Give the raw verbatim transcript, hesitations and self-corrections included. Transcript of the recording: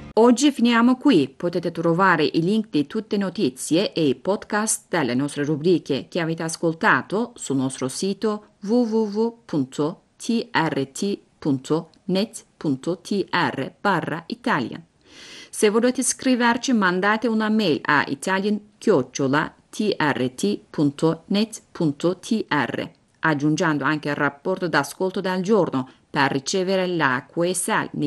Oggi finiamo qui. Potete trovare i link di tutte le notizie e i podcast delle nostre rubriche che avete ascoltato sul nostro sito w w w punto t r t punto net punto t r barra Italian. Se volete scriverci, mandate una mail a italian chiocciola t r t punto net punto t r, aggiungendo anche il rapporto d'ascolto del giorno per ricevere la Q S L